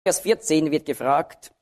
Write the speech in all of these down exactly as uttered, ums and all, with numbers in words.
Vers vierzehn wird gefragt,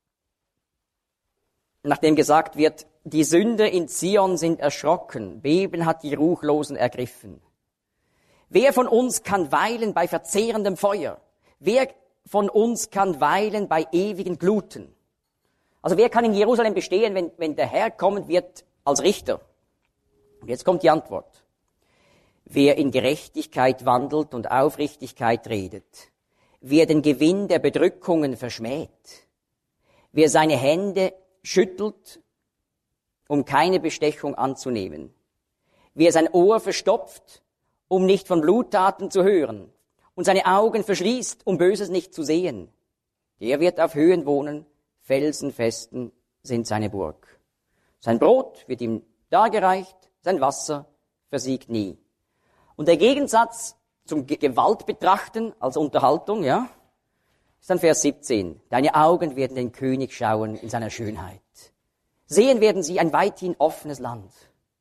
nachdem gesagt wird, die Sünder in Zion sind erschrocken, Beben hat die Ruchlosen ergriffen. Wer von uns kann weilen bei verzehrendem Feuer? Wer von uns kann weilen bei ewigen Gluten? Also wer kann in Jerusalem bestehen, wenn, wenn der Herr kommen wird als Richter? Und jetzt kommt die Antwort. Wer in Gerechtigkeit wandelt und Aufrichtigkeit redet, wer den Gewinn der Bedrückungen verschmäht, wer seine Hände schüttelt, um keine Bestechung anzunehmen, wer sein Ohr verstopft, um nicht von Bluttaten zu hören, und seine Augen verschließt, um Böses nicht zu sehen, der wird auf Höhen wohnen, Felsenfesten sind seine Burg. Sein Brot wird ihm dargereicht, sein Wasser versiegt nie. Und der Gegensatz zum Gewalt betrachten als Unterhaltung, ja, ist dann Vers siebzehn. Deine Augen werden den König schauen in seiner Schönheit. Sehen werden sie ein weithin offenes Land.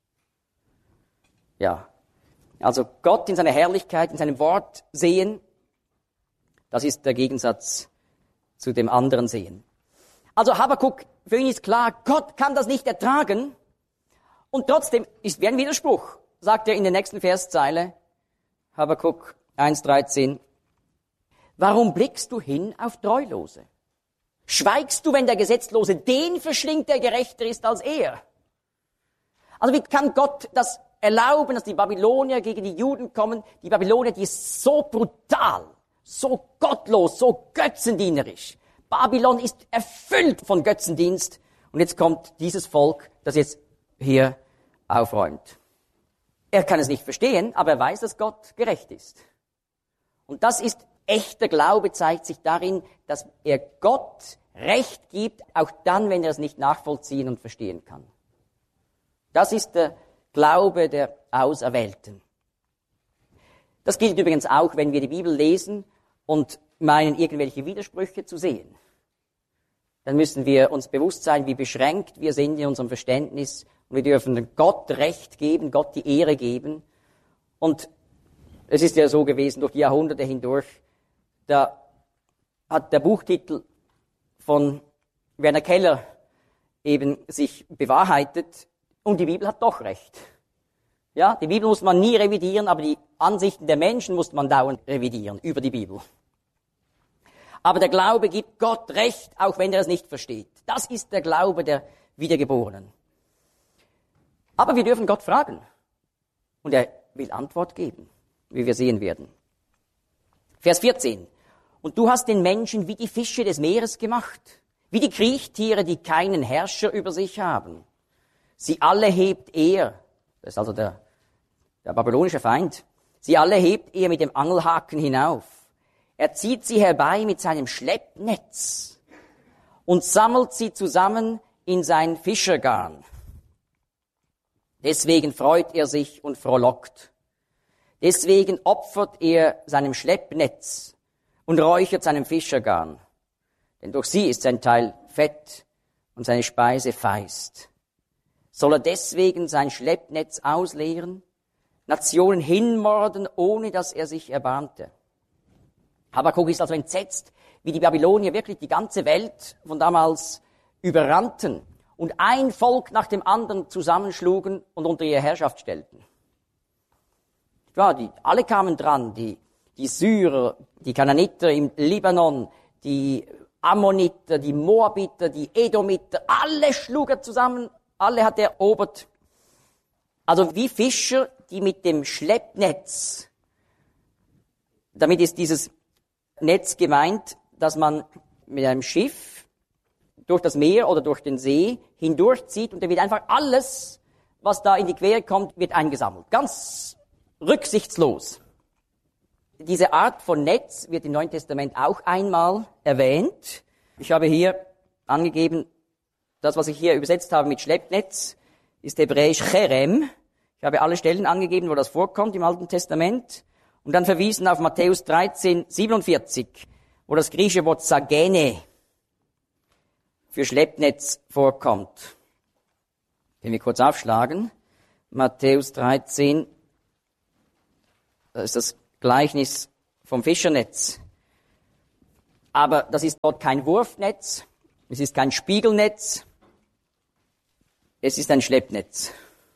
Ja, also Gott in seiner Herrlichkeit, in seinem Wort sehen, das ist der Gegensatz zu dem anderen Sehen. Also Habakuk, für ihn ist klar, Gott kann das nicht ertragen. Und trotzdem ist wie ein Widerspruch, sagt er in der nächsten Verszeile, Habakuk eins dreizehn. Warum blickst du hin auf Treulose? Schweigst du, wenn der Gesetzlose den verschlingt, der gerechter ist als er? Also wie kann Gott das erlauben, dass die Babylonier gegen die Juden kommen? Die Babylonier, die ist so brutal, so gottlos, so götzendienerisch. Babylon ist erfüllt von Götzendienst. Und jetzt kommt dieses Volk, das jetzt hier aufräumt. Er kann es nicht verstehen, aber er weiß, dass Gott gerecht ist. Und das ist echter Glaube, zeigt sich darin, dass er Gott Recht gibt, auch dann, wenn er es nicht nachvollziehen und verstehen kann. Das ist der Glaube der Auserwählten. Das gilt übrigens auch, wenn wir die Bibel lesen und meinen, irgendwelche Widersprüche zu sehen. Dann müssen wir uns bewusst sein, wie beschränkt wir sind in unserem Verständnis. Und wir dürfen Gott Recht geben, Gott die Ehre geben. Und es ist ja so gewesen, durch die Jahrhunderte hindurch, da hat der Buchtitel von Werner Keller eben sich bewahrheitet und die Bibel hat doch Recht. Ja, die Bibel muss man nie revidieren, aber die Ansichten der Menschen muss man dauernd revidieren über die Bibel. Aber der Glaube gibt Gott Recht, auch wenn er es nicht versteht. Das ist der Glaube der Wiedergeborenen. Aber wir dürfen Gott fragen. Und er will Antwort geben, wie wir sehen werden. Vers vierzehn. Und du hast den Menschen wie die Fische des Meeres gemacht, wie die Kriechtiere, die keinen Herrscher über sich haben. Sie alle hebt er, das ist also der, der babylonische Feind, sie alle hebt er mit dem Angelhaken hinauf. Er zieht sie herbei mit seinem Schleppnetz und sammelt sie zusammen in sein Fischergarn. Deswegen freut er sich und frohlockt. Deswegen opfert er seinem Schleppnetz und räuchert seinem Fischergarn. Denn durch sie ist sein Teil fett und seine Speise feist. Soll er deswegen sein Schleppnetz ausleeren, Nationen hinmorden, ohne dass er sich erbarmte? Habakuk ist also entsetzt, wie die Babylonier wirklich die ganze Welt von damals überrannten und ein Volk nach dem anderen zusammenschlugen und unter ihre Herrschaft stellten. Ja, die, alle kamen dran, die, die Syrer, die Kanaaniter im Libanon, die Ammoniter, die Moabiter, die Edomiter, alle schlug er zusammen, alle hat er erobert. Also wie Fischer, die mit dem Schleppnetz, damit ist dieses Netz gemeint, dass man mit einem Schiff durch das Meer oder durch den See hindurchzieht und dann wird einfach alles, was da in die Quere kommt, wird eingesammelt. Ganz rücksichtslos. Diese Art von Netz wird im Neuen Testament auch einmal erwähnt. Ich habe hier angegeben, das, was ich hier übersetzt habe mit Schleppnetz, ist hebräisch Cherem. Ich habe alle Stellen angegeben, wo das vorkommt im Alten Testament. Und dann verwiesen auf Matthäus dreizehn siebenundvierzig, wo das griechische Wort Sagene für Schleppnetz vorkommt. Wenn wir kurz aufschlagen, Matthäus dreizehn, das ist das Gleichnis vom Fischernetz. Aber das ist dort kein Wurfnetz, es ist kein Spiegelnetz, es ist ein Schleppnetz.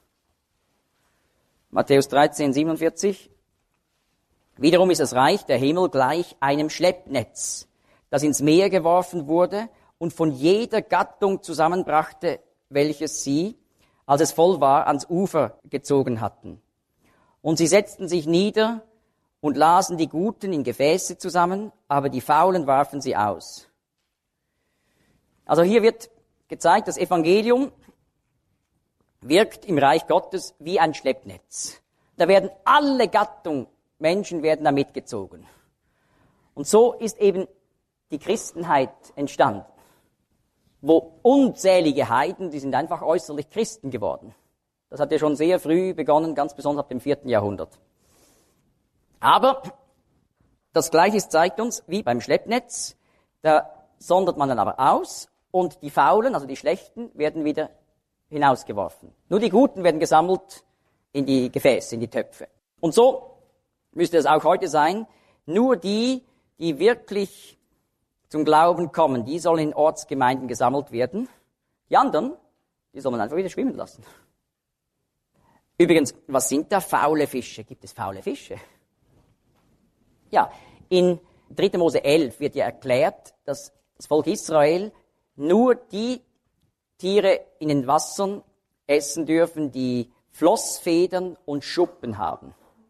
Matthäus dreizehn, siebenundvierzig. Wiederum ist das Reich der Himmel gleich einem Schleppnetz, das ins Meer geworfen wurde und von jeder Gattung zusammenbrachte, welches sie, als es voll war, ans Ufer gezogen hatten. Und sie setzten sich nieder und lasen die Guten in Gefäße zusammen, aber die Faulen warfen sie aus. Also hier wird gezeigt, das Evangelium wirkt im Reich Gottes wie ein Schleppnetz. Da werden alle Gattungen Menschen werden da mitgezogen. Und so ist eben die Christenheit entstanden, wo unzählige Heiden, die sind einfach äußerlich Christen geworden. Das hat ja schon sehr früh begonnen, ganz besonders ab dem vierten Jahrhundert. Aber das Gleiche zeigt uns, wie beim Schleppnetz, da sondert man dann aber aus und die Faulen, also die Schlechten, werden wieder hinausgeworfen. Nur die Guten werden gesammelt in die Gefäße, in die Töpfe. Und so müsste es auch heute sein, nur die, die wirklich zum Glauben kommen, die sollen in Ortsgemeinden gesammelt werden. Die anderen, die soll man einfach wieder schwimmen lassen. Übrigens, was sind da faule Fische? Gibt es faule Fische? Ja, in dritter Mose elf wird ja erklärt, dass das Volk Israel nur die Tiere in den Wassern essen dürfen, die Flossfedern und Schuppen haben.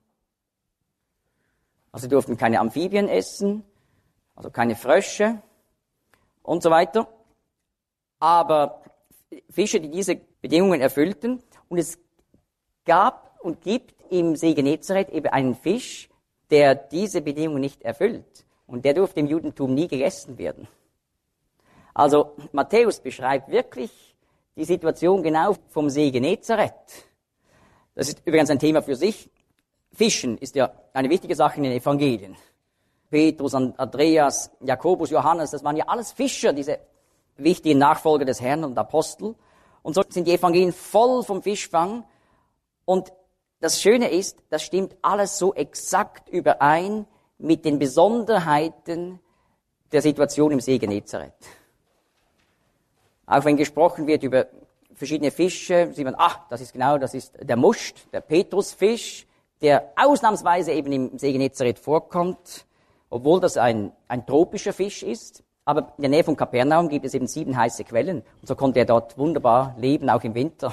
Also durften keine Amphibien essen, also keine Frösche und so weiter. Aber Fische, die diese Bedingungen erfüllten. Und es gab und gibt im See Genezareth eben einen Fisch, der diese Bedingungen nicht erfüllt. Und der durfte im Judentum nie gegessen werden. Also Matthäus beschreibt wirklich die Situation genau vom See Genezareth. Das ist übrigens ein Thema für sich. Fischen ist ja eine wichtige Sache in den Evangelien. Petrus, Andreas, Jakobus, Johannes, das waren ja alles Fischer, diese wichtigen Nachfolger des Herrn und Apostel. Und so sind die Evangelien voll vom Fischfang. Und das Schöne ist, das stimmt alles so exakt überein mit den Besonderheiten der Situation im See Genezareth. Auch wenn gesprochen wird über verschiedene Fische, sieht man, ach, das ist genau, das ist der Muscht, der Petrusfisch, der ausnahmsweise eben im See Genezareth vorkommt, obwohl das ein, ein tropischer Fisch ist. Aber in der Nähe von Kapernaum gibt es eben sieben heiße Quellen. Und so konnte er dort wunderbar leben, auch im Winter.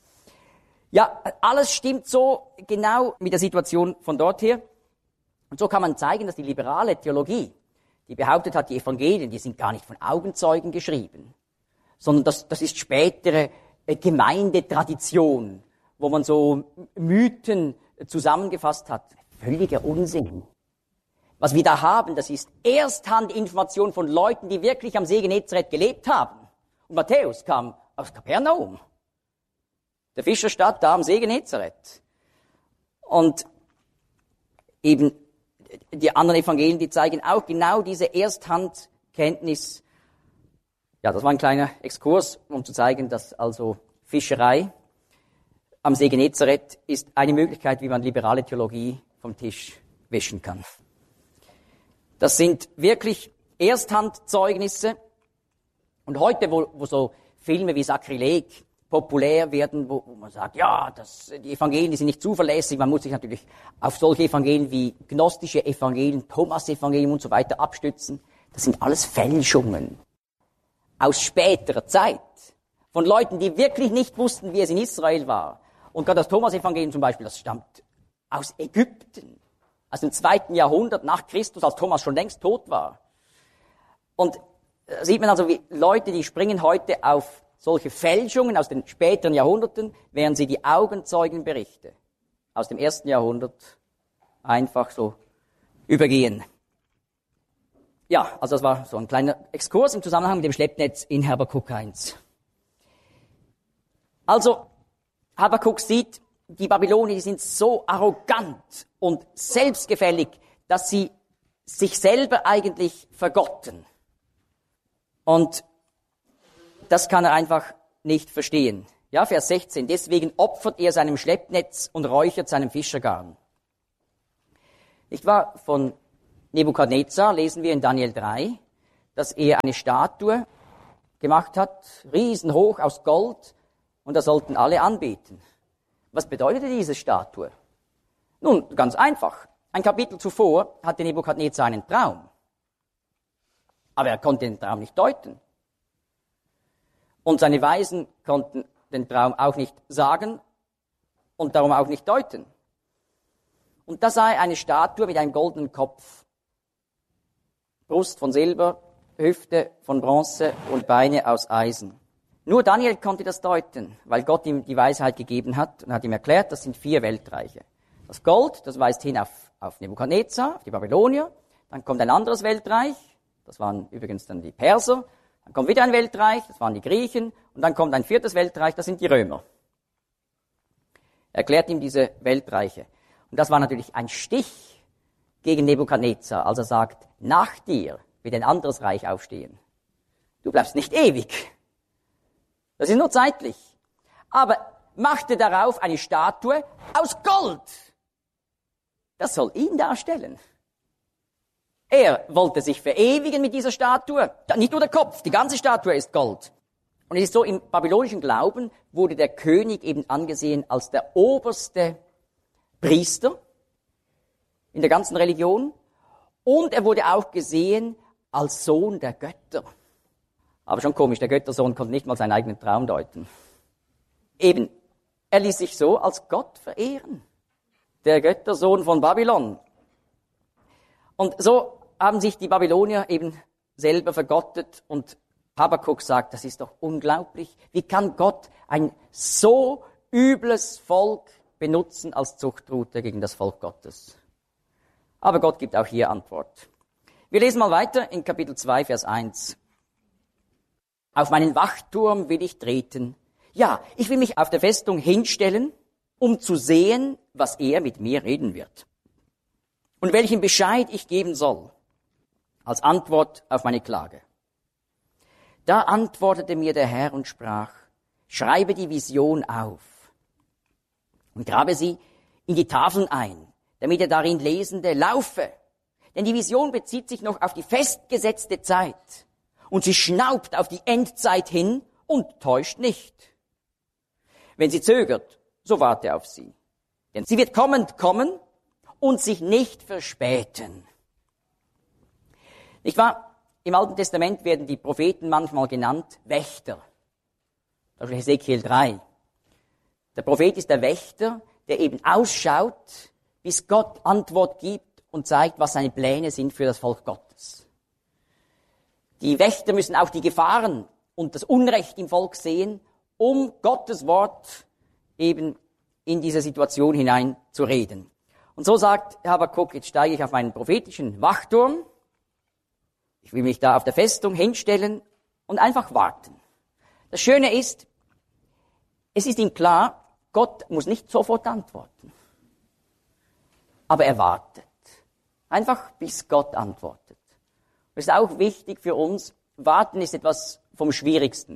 Ja, alles stimmt so genau mit der Situation von dort her. Und so kann man zeigen, dass die liberale Theologie, die behauptet hat, die Evangelien, die sind gar nicht von Augenzeugen geschrieben, sondern das, das ist spätere Gemeindetradition, wo man so Mythen zusammengefasst hat. Völliger Unsinn. Was wir da haben, das ist Ersthandinformation von Leuten, die wirklich am See Genezareth gelebt haben. Und Matthäus kam aus Kapernaum, der Fischerstadt da am See Genezareth. Und eben die anderen Evangelien, die zeigen auch genau diese Ersthandkenntnis. Ja, das war ein kleiner Exkurs, um zu zeigen, dass also Fischerei am See Genezareth ist eine Möglichkeit, wie man liberale Theologie vom Tisch wischen kann. Das sind wirklich Ersthandzeugnisse. Und heute, wo, wo so Filme wie Sakrileg populär werden, wo, wo man sagt, ja, das, die Evangelien die sind nicht zuverlässig, man muss sich natürlich auf solche Evangelien wie gnostische Evangelien, Thomas-Evangelium und so weiter abstützen. Das sind alles Fälschungen aus späterer Zeit von Leuten, die wirklich nicht wussten, wie es in Israel war. Und gerade das Thomas-Evangelium zum Beispiel, das stammt aus Ägypten, aus dem zweiten Jahrhundert nach Christus, als Thomas schon längst tot war. Und da sieht man also, wie Leute, die springen heute auf solche Fälschungen aus den späteren Jahrhunderten, während sie die Augenzeugenberichte aus dem ersten Jahrhundert einfach so übergehen. Ja, also das war so ein kleiner Exkurs im Zusammenhang mit dem Schleppnetz in Habakuk eins. Also, Habakuk sieht, die Babylonier, die sind so arrogant und selbstgefällig, dass sie sich selber eigentlich vergotten. Und das kann er einfach nicht verstehen. Ja, Vers sechzehn. Deswegen opfert er seinem Schleppnetz und räuchert seinem Fischergarn. Nicht wahr? Von Nebukadnezar lesen wir in Daniel drei, dass er eine Statue gemacht hat, riesenhoch aus Gold, und da sollten alle anbeten. Was bedeutete diese Statue? Nun, ganz einfach. Ein Kapitel zuvor hatte Nebukadnezar einen Traum. Aber er konnte den Traum nicht deuten. Und seine Weisen konnten den Traum auch nicht sagen und darum auch nicht deuten. Und da sah er eine Statue mit einem goldenen Kopf. Brust von Silber, Hüfte von Bronze und Beine aus Eisen. Nur Daniel konnte das deuten, weil Gott ihm die Weisheit gegeben hat und hat ihm erklärt, das sind vier Weltreiche. Das Gold, das weist hin auf, auf Nebukadnezar, auf die Babylonier. Dann kommt ein anderes Weltreich, das waren übrigens dann die Perser. Dann kommt wieder ein Weltreich, das waren die Griechen. Und dann kommt ein viertes Weltreich, das sind die Römer. Er erklärt ihm diese Weltreiche. Und das war natürlich ein Stich gegen Nebukadnezar, als er sagt, nach dir wird ein anderes Reich aufstehen. Du bleibst nicht ewig. Das ist nur zeitlich. Aber machte darauf eine Statue aus Gold. Das soll ihn darstellen. Er wollte sich verewigen mit dieser Statue. Nicht nur der Kopf, die ganze Statue ist Gold. Und es ist so, im babylonischen Glauben wurde der König eben angesehen als der oberste Priester in der ganzen Religion. Und er wurde auch gesehen als Sohn der Götter. Aber schon komisch, der Göttersohn konnte nicht mal seinen eigenen Traum deuten. Eben, er ließ sich so als Gott verehren. Der Göttersohn von Babylon. Und so haben sich die Babylonier eben selber vergottet und Habakuk sagt, das ist doch unglaublich. Wie kann Gott ein so übles Volk benutzen als Zuchtrute gegen das Volk Gottes? Aber Gott gibt auch hier Antwort. Wir lesen mal weiter in Kapitel zwei, Vers eins. Auf meinen Wachturm will ich treten. Ja, ich will mich auf der Festung hinstellen, um zu sehen, was er mit mir reden wird. Und welchen Bescheid ich geben soll, als Antwort auf meine Klage. Da antwortete mir der Herr und sprach, schreibe die Vision auf und grabe sie in die Tafeln ein, damit der darin Lesende laufe. Denn die Vision bezieht sich noch auf die festgesetzte Zeit und sie schnaubt auf die Endzeit hin und täuscht nicht. Wenn sie zögert, so warte auf sie, denn sie wird kommend kommen und sich nicht verspäten. Nicht wahr? Im Alten Testament werden die Propheten manchmal genannt Wächter. Zum Beispiel Hesekiel drei. Der Prophet ist der Wächter, der eben ausschaut, bis Gott Antwort gibt und zeigt, was seine Pläne sind für das Volk Gottes. Die Wächter müssen auch die Gefahren und das Unrecht im Volk sehen, um Gottes Wort eben in diese Situation hinein zu reden. Und so sagt Habakuk, jetzt steige ich auf meinen prophetischen Wachturm. Ich will mich da auf der Festung hinstellen und einfach warten. Das Schöne ist, es ist ihm klar, Gott muss nicht sofort antworten. Aber er wartet. Einfach bis Gott antwortet. Das ist auch wichtig für uns. Warten ist etwas vom Schwierigsten.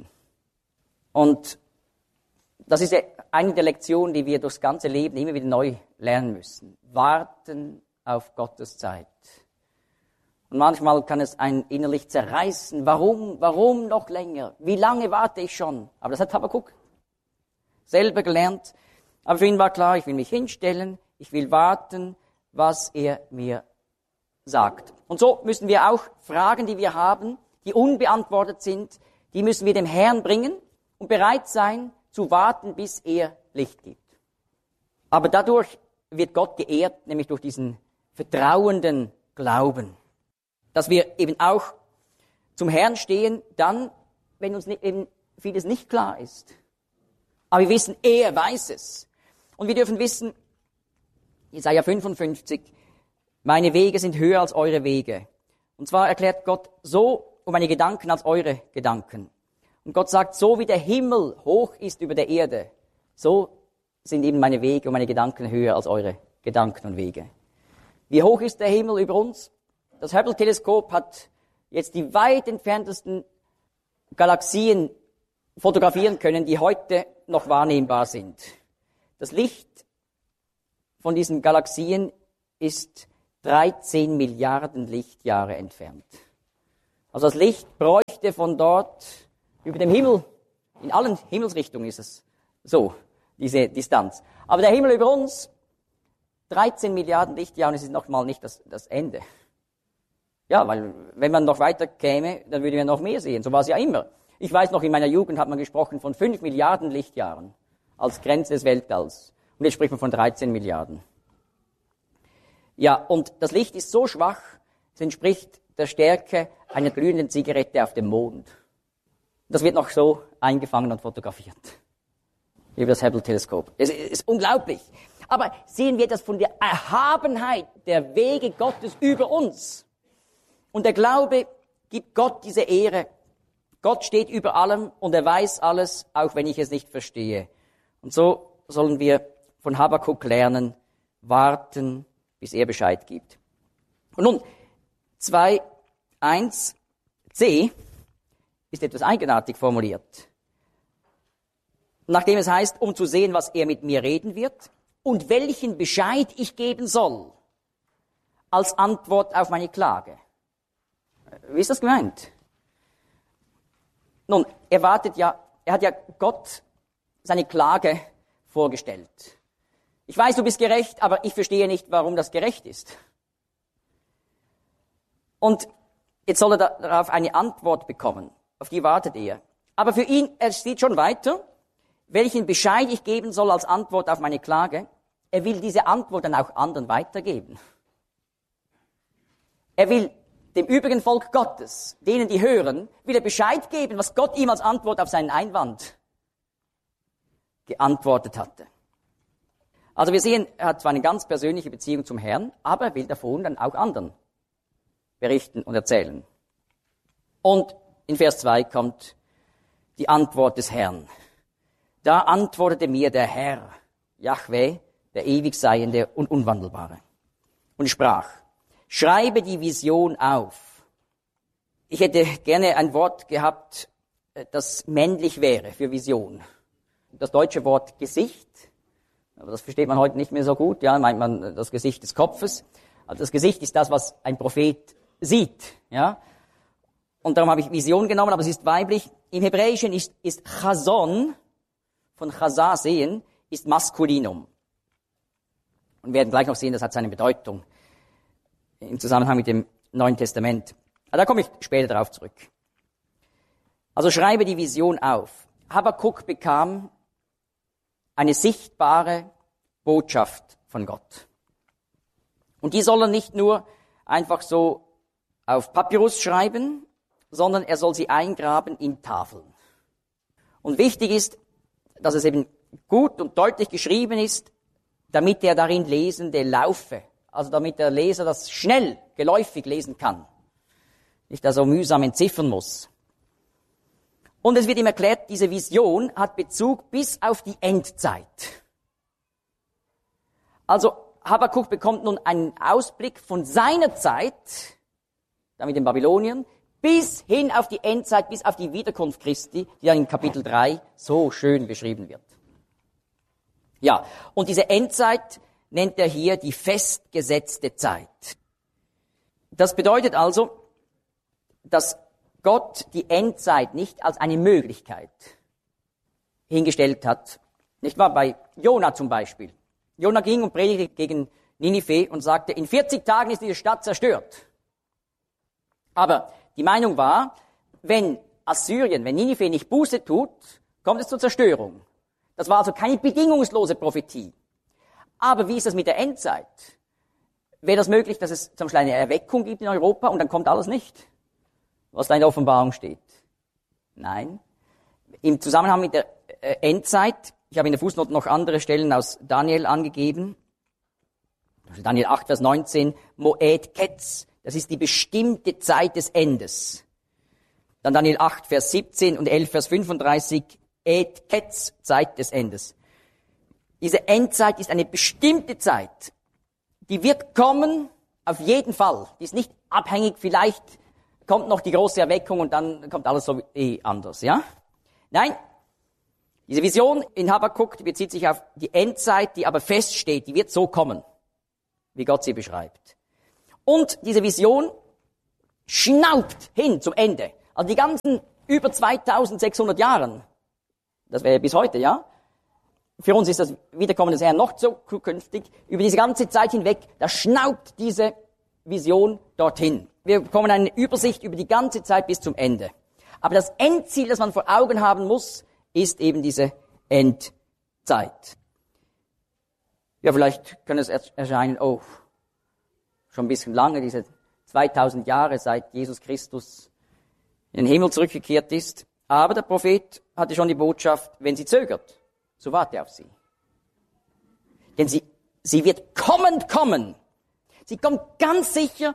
Und das ist eine der Lektionen, die wir durchs ganze Leben immer wieder neu lernen müssen. Warten auf Gottes Zeit. Und manchmal kann es einen innerlich zerreißen. Warum? Warum noch länger? Wie lange warte ich schon? Aber das hat Habakuk selber gelernt. Aber für ihn war klar, ich will mich hinstellen, ich will warten, was er mir sagt. Und so müssen wir auch Fragen, die wir haben, die unbeantwortet sind, die müssen wir dem Herrn bringen und bereit sein, zu warten, bis er Licht gibt. Aber dadurch wird Gott geehrt, nämlich durch diesen vertrauenden Glauben. Dass wir eben auch zum Herrn stehen, dann, wenn uns eben vieles nicht klar ist. Aber wir wissen, er weiß es. Und wir dürfen wissen, Jesaja fünfundfünfzig, meine Wege sind höher als eure Wege. Und zwar erklärt Gott, so um meine Gedanken als eure Gedanken. Und Gott sagt, so wie der Himmel hoch ist über der Erde, so sind eben meine Wege und meine Gedanken höher als eure Gedanken und Wege. Wie hoch ist der Himmel über uns? Das Hubble-Teleskop hat jetzt die weit entferntesten Galaxien fotografieren können, die heute noch wahrnehmbar sind. Das Licht von diesen Galaxien ist dreizehn Milliarden Lichtjahre entfernt. Also das Licht bräuchte von dort über dem Himmel, in allen Himmelsrichtungen ist es so, diese Distanz. Aber der Himmel über uns, dreizehn Milliarden Lichtjahre, und es ist noch mal nicht das, das Ende. Ja, weil wenn man noch weiter käme, dann würden wir noch mehr sehen. So war es ja immer. Ich weiß noch, in meiner Jugend hat man gesprochen von fünf Milliarden Lichtjahren als Grenze des Weltalls. Und jetzt spricht man von dreizehn Milliarden. Ja, und das Licht ist so schwach, es entspricht der Stärke einer glühenden Zigarette auf dem Mond. Das wird noch so eingefangen und fotografiert. Über das Hubble-Teleskop. Es ist unglaublich. Aber sehen wir das von der Erhabenheit der Wege Gottes über uns. Und der Glaube gibt Gott diese Ehre. Gott steht über allem und er weiß alles, auch wenn ich es nicht verstehe. Und so sollen wir von Habakuk lernen, warten, bis er Bescheid gibt. Und nun, zwei Punkt eins c ist etwas eigenartig formuliert. Nachdem es heißt, um zu sehen, was er mit mir reden wird und welchen Bescheid ich geben soll, als Antwort auf meine Klage. Wie ist das gemeint? Nun, er wartet ja, er hat ja Gott seine Klage vorgestellt. Ich weiß, du bist gerecht, aber ich verstehe nicht, warum das gerecht ist. Und jetzt soll er darauf eine Antwort bekommen. Auf die wartet er. Aber für ihn, er sieht schon weiter, welchen Bescheid ich geben soll als Antwort auf meine Klage. Er will diese Antwort dann auch anderen weitergeben. Er will dem übrigen Volk Gottes, denen die hören, will er Bescheid geben, was Gott ihm als Antwort auf seinen Einwand geantwortet hatte. Also wir sehen, er hat zwar eine ganz persönliche Beziehung zum Herrn, aber er will davon dann auch anderen berichten und erzählen. Und in Vers zwei kommt die Antwort des Herrn. Da antwortete mir der Herr, Jahwe, der ewig Seiende und Unwandelbare, und sprach, schreibe die Vision auf. Ich hätte gerne ein Wort gehabt, das männlich wäre für Vision. Das deutsche Wort Gesicht, aber das versteht man heute nicht mehr so gut, ja, meint man das Gesicht des Kopfes. Also das Gesicht ist das, was ein Prophet sieht, ja. Und darum habe ich Vision genommen, aber es ist weiblich. Im Hebräischen ist, ist Chazon, von Chazah sehen, ist Maskulinum. Und wir werden gleich noch sehen, das hat seine Bedeutung im Zusammenhang mit dem Neuen Testament. Aber da komme ich später darauf zurück. Also schreibe die Vision auf. Habakuk bekam eine sichtbare Botschaft von Gott. Und die soll er nicht nur einfach so auf Papyrus schreiben, sondern er soll sie eingraben in Tafeln. Und wichtig ist, dass es eben gut und deutlich geschrieben ist, damit der darin Lesende laufe. Also damit der Leser das schnell, geläufig lesen kann. Nicht da so mühsam entziffern muss. Und es wird ihm erklärt, diese Vision hat Bezug bis auf die Endzeit. Also Habakuk bekommt nun einen Ausblick von seiner Zeit, da mit den Babyloniern, bis hin auf die Endzeit, bis auf die Wiederkunft Christi, die dann in Kapitel drei so schön beschrieben wird. Ja, und diese Endzeit nennt er hier die festgesetzte Zeit. Das bedeutet also, dass Gott die Endzeit nicht als eine Möglichkeit hingestellt hat. Nicht wahr? Bei Jona zum Beispiel. Jona ging und predigte gegen Ninive und sagte, in vierzig Tagen ist diese Stadt zerstört. Aber die Meinung war, wenn Assyrien, wenn Ninive nicht Buße tut, kommt es zur Zerstörung. Das war also keine bedingungslose Prophetie. Aber wie ist das mit der Endzeit? Wäre das möglich, dass es zum Beispiel eine Erweckung gibt in Europa und dann kommt alles nicht, was da in der Offenbarung steht? Nein. Im Zusammenhang mit der Endzeit, ich habe in der Fußnote noch andere Stellen aus Daniel angegeben. Daniel acht, Vers neunzehn, Moed Ketz, das ist die bestimmte Zeit des Endes. Dann Daniel acht, Vers siebzehn und elf, Vers fünfunddreißig, Et Ketz, Zeit des Endes. Diese Endzeit ist eine bestimmte Zeit. Die wird kommen, auf jeden Fall. Die ist nicht abhängig, vielleicht kommt noch die große Erweckung und dann kommt alles so eh anders, ja? Nein, diese Vision in Habakuk, die bezieht sich auf die Endzeit, die aber feststeht, die wird so kommen, wie Gott sie beschreibt. Und diese Vision schnaubt hin zum Ende. Also die ganzen über zweitausendsechshundert Jahren, das wäre bis heute, ja? Für uns ist das Wiederkommen des Herrn noch zukünftig. Über diese ganze Zeit hinweg, da schnaubt diese Vision dorthin. Wir bekommen eine Übersicht über die ganze Zeit bis zum Ende. Aber das Endziel, das man vor Augen haben muss, ist eben diese Endzeit. Ja, vielleicht kann es erscheinen, oh, schon ein bisschen lange, diese zweitausend Jahre, seit Jesus Christus in den Himmel zurückgekehrt ist. Aber der Prophet hatte schon die Botschaft, wenn sie zögert, so warte auf sie. Denn sie, sie wird kommend kommen. Sie kommt ganz sicher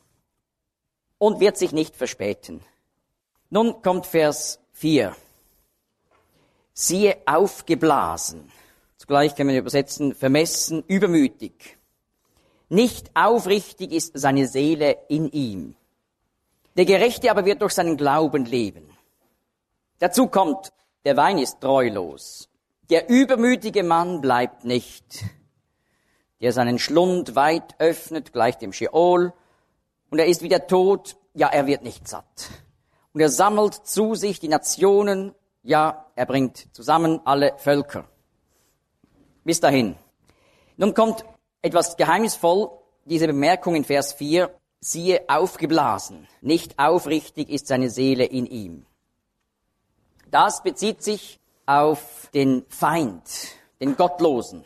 und wird sich nicht verspäten. Nun kommt Vers vier. Siehe aufgeblasen. Zugleich kann man übersetzen, vermessen, übermütig. Nicht aufrichtig ist seine Seele in ihm. Der Gerechte aber wird durch seinen Glauben leben. Dazu kommt, der Wein ist treulos. Der übermütige Mann bleibt nicht. Der seinen Schlund weit öffnet, gleich dem Scheol. Und er ist wie der Tod, ja, er wird nicht satt. Und er sammelt zu sich die Nationen, ja, er bringt zusammen alle Völker. Bis dahin. Nun kommt etwas geheimnisvoll, diese Bemerkung in Vers vier, siehe aufgeblasen, nicht aufrichtig ist seine Seele in ihm. Das bezieht sich auf den Feind, den Gottlosen.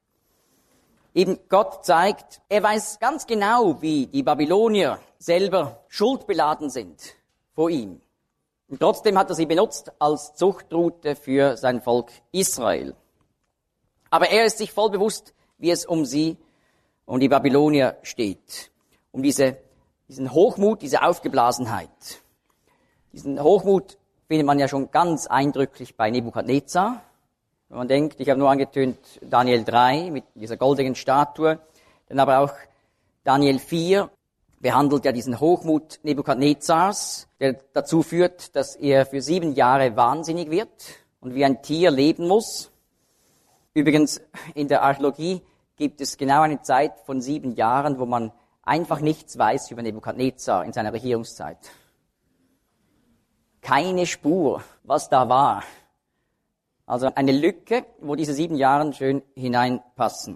Eben Gott zeigt, er weiß ganz genau, wie die Babylonier selber schuldbeladen sind vor ihm. Und trotzdem hat er sie benutzt als Zuchtroute für sein Volk Israel. Aber er ist sich voll bewusst, wie es um sie, um die Babylonier steht. Um diese, diesen Hochmut, diese Aufgeblasenheit. Diesen Hochmut findet man ja schon ganz eindrücklich bei Nebukadnezar. Wenn man denkt, ich habe nur angetönt Daniel drei mit dieser goldenen Statue, dann aber auch Daniel vier behandelt ja diesen Hochmut Nebukadnezars, der dazu führt, dass er für sieben Jahre wahnsinnig wird und wie ein Tier leben muss. Übrigens, in der Archäologie gibt es genau eine Zeit von sieben Jahren, wo man einfach nichts weiß über Nebukadnezar in seiner Regierungszeit. Keine Spur, was da war. Also eine Lücke, wo diese sieben Jahre schön hineinpassen.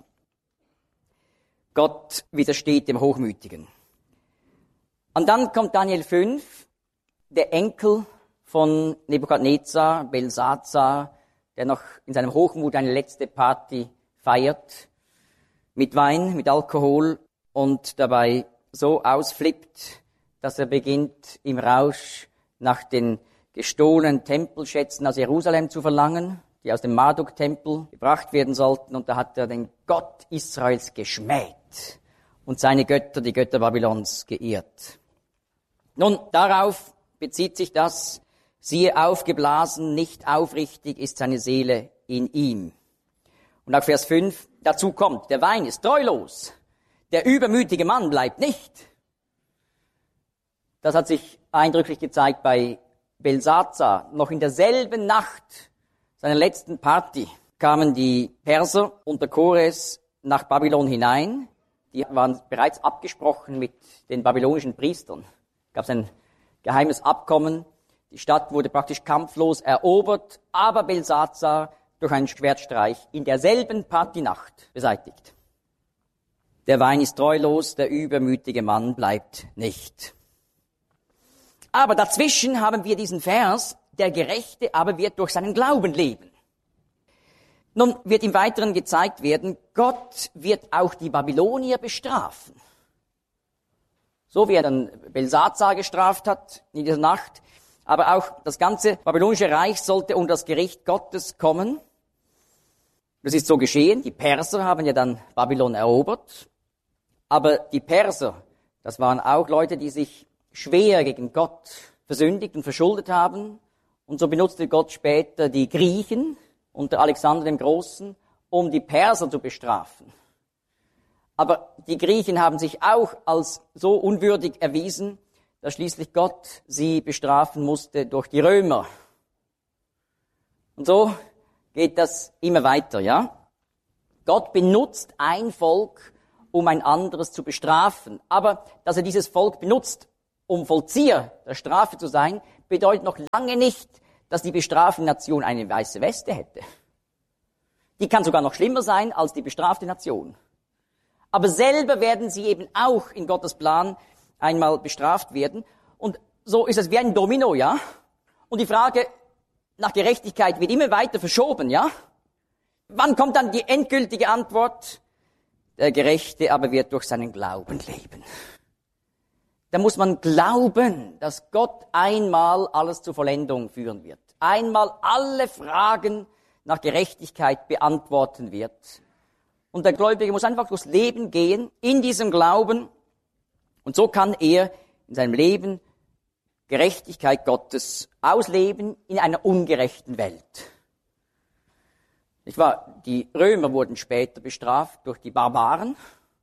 Gott widersteht dem Hochmütigen. Und dann kommt Daniel fünf, der Enkel von Nebukadnezar, Belsazar, der noch in seinem Hochmut eine letzte Party feiert, mit Wein, mit Alkohol und dabei so ausflippt, dass er beginnt im Rausch nach den gestohlenen Tempelschätzen aus Jerusalem zu verlangen, die aus dem Marduk-Tempel gebracht werden sollten. Und da hat er den Gott Israels geschmäht und seine Götter, die Götter Babylons, geehrt. Nun, darauf bezieht sich das, siehe aufgeblasen, nicht aufrichtig ist seine Seele in ihm. Und auch Vers fünf, dazu kommt, der Wein ist treulos, der übermütige Mann bleibt nicht. Das hat sich eindrücklich gezeigt bei Belsazar. Noch in derselben Nacht seiner letzten Party kamen die Perser unter Kores nach Babylon hinein. Die waren bereits abgesprochen mit den babylonischen Priestern. Es gab ein geheimes Abkommen. Die Stadt wurde praktisch kampflos erobert, aber Belsazar durch einen Schwertstreich in derselben Partynacht beseitigt. Der Wein ist treulos, der übermütige Mann bleibt nicht. Aber dazwischen haben wir diesen Vers, der Gerechte aber wird durch seinen Glauben leben. Nun wird im Weiteren gezeigt werden, Gott wird auch die Babylonier bestrafen. So wie er dann Belsazar gestraft hat in dieser Nacht. Aber auch das ganze babylonische Reich sollte unter das Gericht Gottes kommen. Das ist so geschehen. Die Perser haben ja dann Babylon erobert. Aber die Perser, das waren auch Leute, die sich schwer gegen Gott versündigt und verschuldet haben. Und so benutzte Gott später die Griechen unter Alexander dem Großen, um die Perser zu bestrafen. Aber die Griechen haben sich auch als so unwürdig erwiesen, dass schließlich Gott sie bestrafen musste durch die Römer. Und so geht das immer weiter, ja? Gott benutzt ein Volk, um ein anderes zu bestrafen. Aber dass er dieses Volk benutzt, um Vollzieher der Strafe zu sein, bedeutet noch lange nicht, dass die bestrafte Nation eine weiße Weste hätte. Die kann sogar noch schlimmer sein als die bestrafte Nation. Aber selber werden sie eben auch in Gottes Plan einmal bestraft werden. Und so ist es wie ein Domino, ja? Und die Frage nach Gerechtigkeit wird immer weiter verschoben, ja? Wann kommt dann die endgültige Antwort? Der Gerechte aber wird durch seinen Glauben leben. Da muss man glauben, dass Gott einmal alles zur Vollendung führen wird. Einmal alle Fragen nach Gerechtigkeit beantworten wird. Und der Gläubige muss einfach durchs Leben gehen, in diesem Glauben. Und so kann er in seinem Leben Gerechtigkeit Gottes ausleben in einer ungerechten Welt. Nicht wahr? Die Römer wurden später bestraft durch die Barbaren,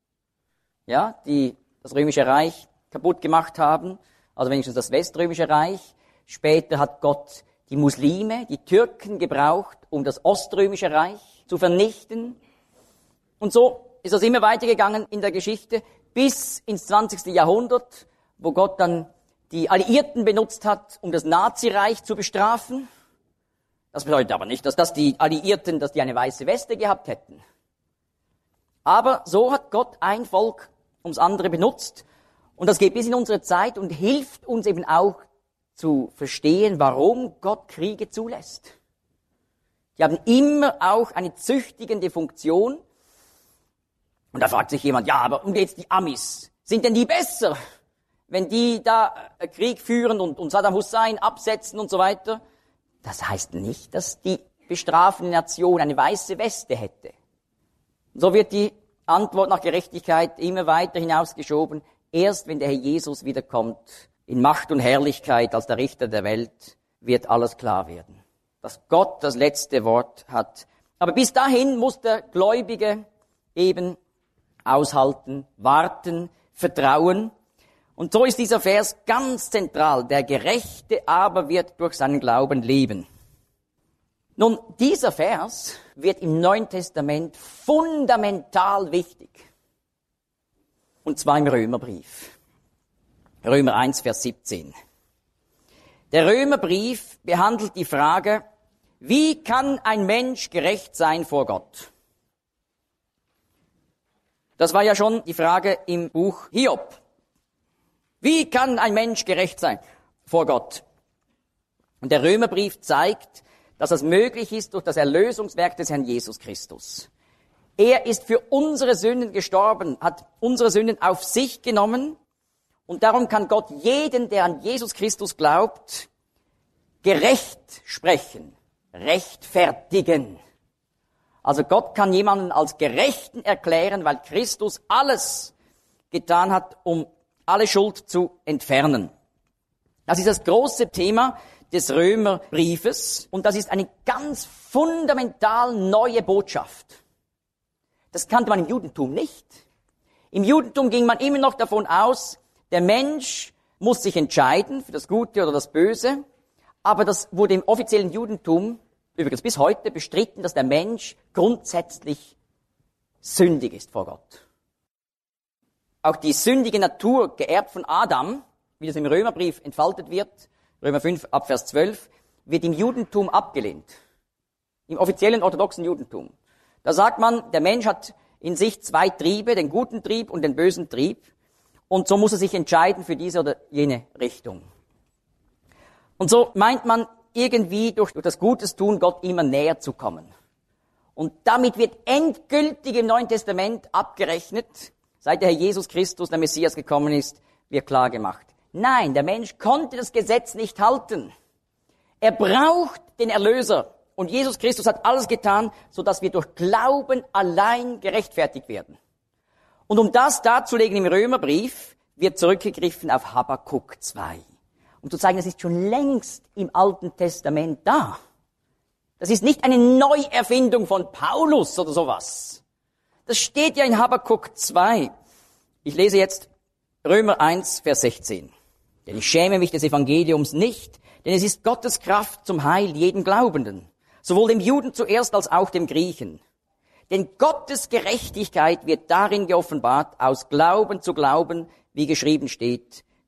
ja, die das Römische Reich kaputt gemacht haben, also wenigstens das Weströmische Reich. Später hat Gott die Muslime, die Türken gebraucht, um das Oströmische Reich zu vernichten. Und so ist das immer weitergegangen in der Geschichte bis ins zwanzigste Jahrhundert, wo Gott dann die Alliierten benutzt hat, um das Nazireich zu bestrafen. Das bedeutet aber nicht, dass das die Alliierten, dass die eine weiße Weste gehabt hätten. Aber so hat Gott ein Volk ums andere benutzt. Und das geht bis in unsere Zeit und hilft uns eben auch zu verstehen, warum Gott Kriege zulässt. Die haben immer auch eine züchtigende Funktion. Und da fragt sich jemand, ja, aber und jetzt die Amis, sind denn die besser, wenn die da Krieg führen und, und Saddam Hussein absetzen und so weiter? Das heißt nicht, dass die bestrafende Nation eine weiße Weste hätte. So wird die Antwort nach Gerechtigkeit immer weiter hinausgeschoben. Erst wenn der Herr Jesus wiederkommt, in Macht und Herrlichkeit als der Richter der Welt, wird alles klar werden. Dass Gott das letzte Wort hat. Aber bis dahin muss der Gläubige eben aushalten, warten, vertrauen. Und so ist dieser Vers ganz zentral. Der Gerechte aber wird durch seinen Glauben leben. Nun, dieser Vers wird im Neuen Testament fundamental wichtig. Und zwar im Römerbrief. Römer eins, Vers siebzehn. Der Römerbrief behandelt die Frage, wie kann ein Mensch gerecht sein vor Gott? Das war ja schon die Frage im Buch Hiob. Wie kann ein Mensch gerecht sein vor Gott? Und der Römerbrief zeigt, dass das möglich ist durch das Erlösungswerk des Herrn Jesus Christus. Er ist für unsere Sünden gestorben, hat unsere Sünden auf sich genommen und darum kann Gott jeden, der an Jesus Christus glaubt, gerecht sprechen, rechtfertigen. Also Gott kann jemanden als Gerechten erklären, weil Christus alles getan hat, um alle Schuld zu entfernen. Das ist das große Thema des Römerbriefes und das ist eine ganz fundamental neue Botschaft. Das kannte man im Judentum nicht. Im Judentum ging man immer noch davon aus, der Mensch muss sich entscheiden für das Gute oder das Böse, aber das wurde im offiziellen Judentum übrigens bis heute bestritten, dass der Mensch grundsätzlich sündig ist vor Gott. Auch die sündige Natur, geerbt von Adam, wie das im Römerbrief entfaltet wird, Römer fünf ab Vers zwölf, wird im Judentum abgelehnt. Im offiziellen orthodoxen Judentum. Da sagt man, der Mensch hat in sich zwei Triebe, den guten Trieb und den bösen Trieb. Und so muss er sich entscheiden für diese oder jene Richtung. Und so meint man irgendwie durch, durch das Gutes tun, Gott immer näher zu kommen. Und damit wird endgültig im Neuen Testament abgerechnet, seit der Herr Jesus Christus, der Messias, gekommen ist, wird klar gemacht. Nein, der Mensch konnte das Gesetz nicht halten. Er braucht den Erlöser. Und Jesus Christus hat alles getan, sodass wir durch Glauben allein gerechtfertigt werden. Und um das darzulegen im Römerbrief, wird zurückgegriffen auf Habakuk zwei. Um zu zeigen, das ist schon längst im Alten Testament da. Das ist nicht eine Neuerfindung von Paulus oder sowas. Das steht ja in Habakuk zwei. Ich lese jetzt Römer eins, Vers sechzehn. Denn ich schäme mich des Evangeliums nicht, denn es ist Gottes Kraft zum Heil jeden Glaubenden, sowohl dem Juden zuerst als auch dem Griechen. Denn Gottes Gerechtigkeit wird darin geoffenbart, aus Glauben zu Glauben, wie geschrieben steht,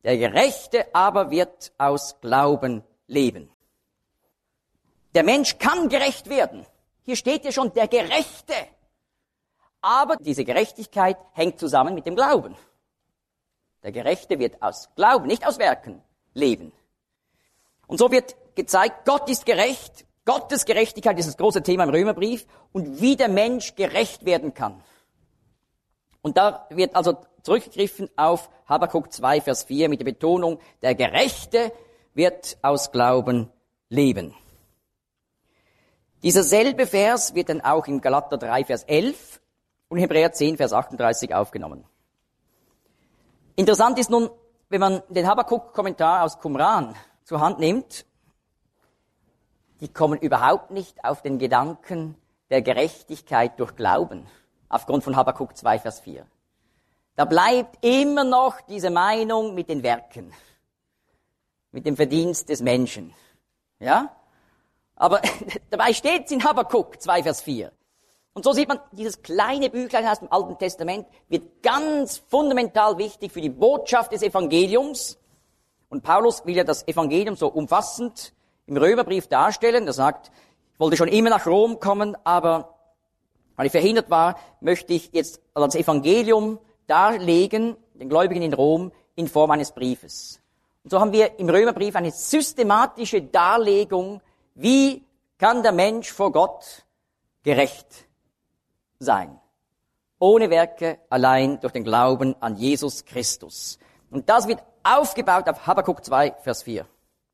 Der Gerechte aber wird aus Glauben leben. Der Mensch kann gerecht werden. Hier steht ja schon der Gerechte. Aber diese Gerechtigkeit hängt zusammen mit dem Glauben. Der Gerechte wird aus Glauben, nicht aus Werken, leben. Und so wird gezeigt, Gott ist gerecht. Gottes Gerechtigkeit ist das große Thema im Römerbrief. Und wie der Mensch gerecht werden kann. Und da wird also zurückgegriffen auf Habakuk zwei, Vers vier mit der Betonung, der Gerechte wird aus Glauben leben. Dieser selbe Vers wird dann auch in Galater drei, Vers elf und Hebräer zehn, Vers achtunddreißig aufgenommen. Interessant ist nun, wenn man den Habakuk-Kommentar aus Qumran zur Hand nimmt, die kommen überhaupt nicht auf den Gedanken der Gerechtigkeit durch Glauben, aufgrund von Habakuk zwei, Vers vier. Da bleibt immer noch diese Meinung mit den Werken, mit dem Verdienst des Menschen. Ja? Aber dabei steht es in Habakuk zwei, Vers vier. Und so sieht man, dieses kleine Büchlein aus dem Alten Testament wird ganz fundamental wichtig für die Botschaft des Evangeliums. Und Paulus will ja das Evangelium so umfassend im Römerbrief darstellen. Er sagt, ich wollte schon immer nach Rom kommen, aber weil ich verhindert war, möchte ich jetzt das Evangelium darlegen, den Gläubigen in Rom, in Form eines Briefes. Und so haben wir im Römerbrief eine systematische Darlegung, wie kann der Mensch vor Gott gerecht sein. Ohne Werke, allein durch den Glauben an Jesus Christus. Und das wird aufgebaut auf Habakuk zwei, Vers vier.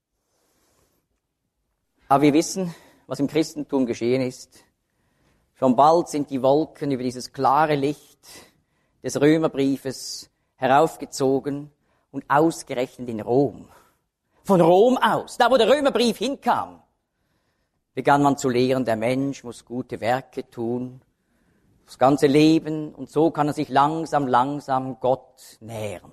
Aber wir wissen, was im Christentum geschehen ist. Schon bald sind die Wolken über dieses klare Licht des Römerbriefes heraufgezogen und ausgerechnet in Rom. Von Rom aus, da wo der Römerbrief hinkam, begann man zu lehren, der Mensch muss gute Werke tun, das ganze Leben, und so kann er sich langsam, langsam Gott nähern.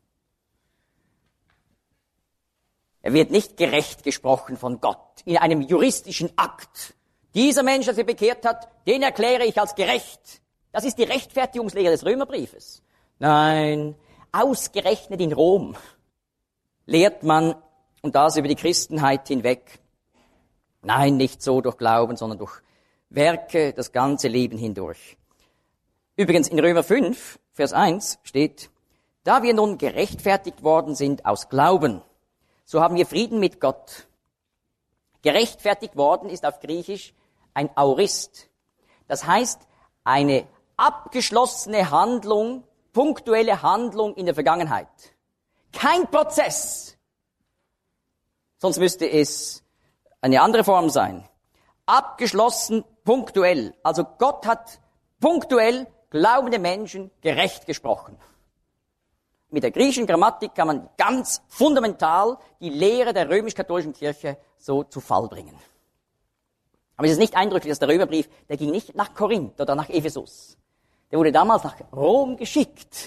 Er wird nicht gerecht gesprochen von Gott in einem juristischen Akt. Dieser Mensch, der sich bekehrt hat, den erkläre ich als gerecht. Das ist die Rechtfertigungslehre des Römerbriefes. Nein, ausgerechnet in Rom lehrt man, und das über die Christenheit hinweg, nein, nicht so durch Glauben, sondern durch Werke das ganze Leben hindurch. Übrigens in Römer fünf, Vers eins steht, da wir nun gerechtfertigt worden sind aus Glauben, so haben wir Frieden mit Gott. Gerechtfertigt worden ist auf Griechisch ein Aorist. Das heißt, eine abgeschlossene Handlung, punktuelle Handlung in der Vergangenheit. Kein Prozess. Sonst müsste es eine andere Form sein. Abgeschlossen, punktuell. Also Gott hat punktuell glaubende Menschen gerecht gesprochen. Mit der griechischen Grammatik kann man ganz fundamental die Lehre der römisch-katholischen Kirche so zu Fall bringen. Aber es ist nicht eindrücklich, dass der Römerbrief, der ging nicht nach Korinth oder nach Ephesus. Der wurde damals nach Rom geschickt.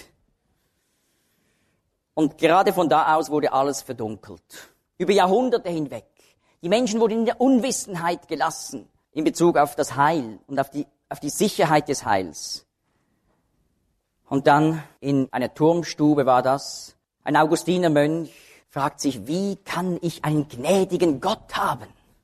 Und gerade von da aus wurde alles verdunkelt. Über Jahrhunderte hinweg. Die Menschen wurden in der Unwissenheit gelassen in Bezug auf das Heil und auf die, auf die Sicherheit des Heils. Und dann in einer Turmstube war das. Ein Augustinermönch fragt sich, wie kann ich einen gnädigen Gott haben?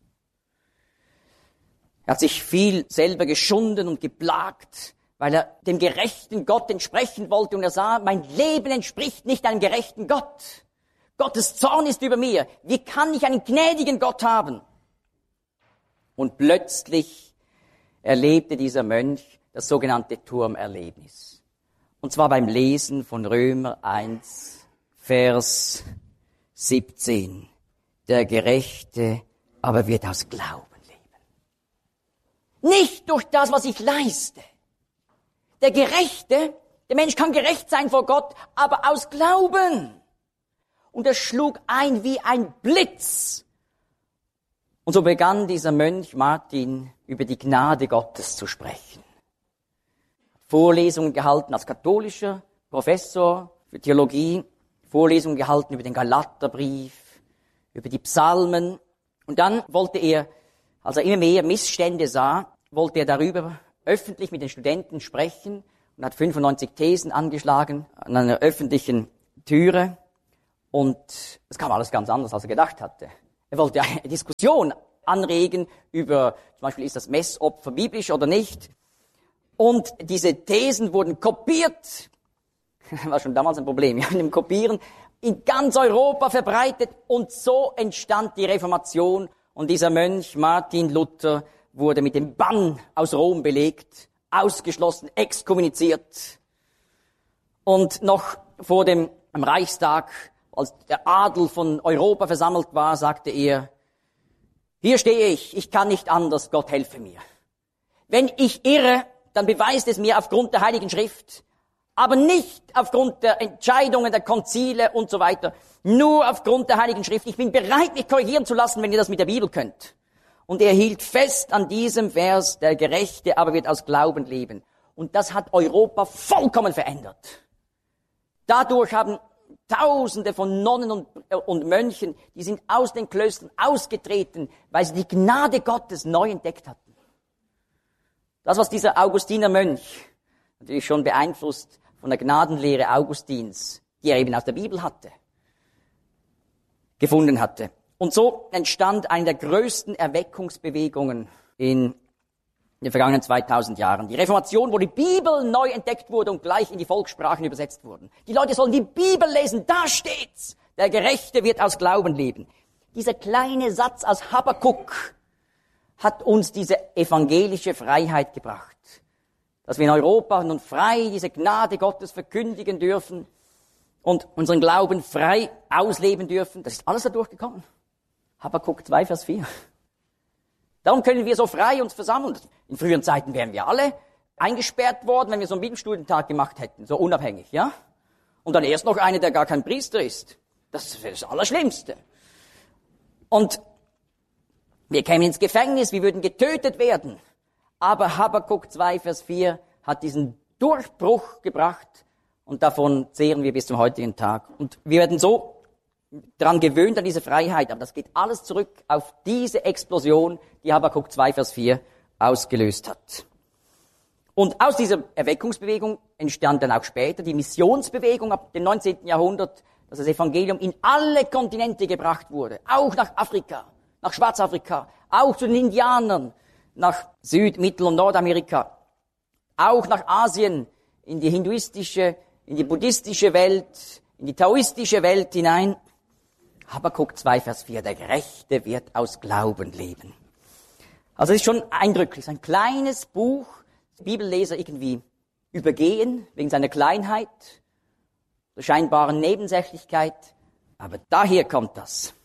Er hat sich viel selber geschunden und geplagt, weil er dem gerechten Gott entsprechen wollte. Und er sah, mein Leben entspricht nicht einem gerechten Gott. Gottes Zorn ist über mir. Wie kann ich einen gnädigen Gott haben? Und plötzlich erlebte dieser Mönch das sogenannte Turmerlebnis. Und zwar beim Lesen von Römer eins, Vers siebzehn. Der Gerechte aber wird aus Glauben leben. Nicht durch das, was ich leiste. Der Gerechte, der Mensch kann gerecht sein vor Gott, aber aus Glauben. Und er schlug ein wie ein Blitz. Und so begann dieser Mönch Martin über die Gnade Gottes zu sprechen. Vorlesungen gehalten als katholischer Professor für Theologie, Vorlesungen gehalten über den Galaterbrief, über die Psalmen. Und dann wollte er, als er immer mehr Missstände sah, wollte er darüber öffentlich mit den Studenten sprechen und hat fünfundneunzig Thesen angeschlagen an einer öffentlichen Türe. Und es kam alles ganz anders, als er gedacht hatte. Er wollte eine Diskussion anregen über, zum Beispiel, ist das Messopfer biblisch oder nicht? Und diese Thesen wurden kopiert. War schon damals ein Problem, ja, mit dem Kopieren. In ganz Europa verbreitet. Und so entstand die Reformation. Und dieser Mönch Martin Luther wurde mit dem Bann aus Rom belegt, ausgeschlossen, exkommuniziert. Und noch vor dem am Reichstag, als der Adel von Europa versammelt war, sagte er, hier stehe ich, ich kann nicht anders, Gott helfe mir. Wenn ich irre, dann beweist es mir aufgrund der Heiligen Schrift, aber nicht aufgrund der Entscheidungen der Konzile und so weiter, nur aufgrund der Heiligen Schrift. Ich bin bereit, mich korrigieren zu lassen, wenn ihr das mit der Bibel könnt. Und er hielt fest an diesem Vers, der Gerechte aber wird aus Glauben leben. Und das hat Europa vollkommen verändert. Dadurch haben Tausende von Nonnen und, äh, und Mönchen, die sind aus den Klöstern ausgetreten, weil sie die Gnade Gottes neu entdeckt hatten. Das, was dieser Augustiner Mönch, natürlich schon beeinflusst von der Gnadenlehre Augustins, die er eben aus der Bibel hatte, gefunden hatte. Und so entstand eine der größten Erweckungsbewegungen in den vergangenen zweitausend Jahren. Die Reformation, wo die Bibel neu entdeckt wurde und gleich in die Volkssprachen übersetzt wurden. Die Leute sollen die Bibel lesen, da steht's. Der Gerechte wird aus Glauben leben. Dieser kleine Satz aus Habakuk hat uns diese evangelische Freiheit gebracht. Dass wir in Europa nun frei diese Gnade Gottes verkündigen dürfen und unseren Glauben frei ausleben dürfen. Das ist alles dadurch gekommen. Habakuk zwei, Vers vier. Darum können wir so frei uns versammeln. In früheren Zeiten wären wir alle eingesperrt worden, wenn wir so einen Bibelstudientag gemacht hätten, so unabhängig, ja? Und dann erst noch einer, der gar kein Priester ist. Das wäre das Allerschlimmste. Und wir kämen ins Gefängnis, wir würden getötet werden. Aber Habakuk zwei, Vers vier hat diesen Durchbruch gebracht und davon zehren wir bis zum heutigen Tag. Und wir werden so daran gewöhnt, an diese Freiheit, aber das geht alles zurück auf diese Explosion, die Habakuk zwei, Vers vier ausgelöst hat. Und aus dieser Erweckungsbewegung entstand dann auch später die Missionsbewegung ab dem neunzehnten Jahrhundert, dass das Evangelium in alle Kontinente gebracht wurde, auch nach Afrika, nach Schwarzafrika, auch zu den Indianern, nach Süd-, Mittel- und Nordamerika, auch nach Asien, in die hinduistische, in die buddhistische Welt, in die taoistische Welt hinein. Habakuk zwei, Vers vier, der Gerechte wird aus Glauben leben. Also es ist schon eindrücklich, ein kleines Buch, Bibelleser irgendwie übergehen, wegen seiner Kleinheit, der scheinbaren Nebensächlichkeit, aber daher kommt das.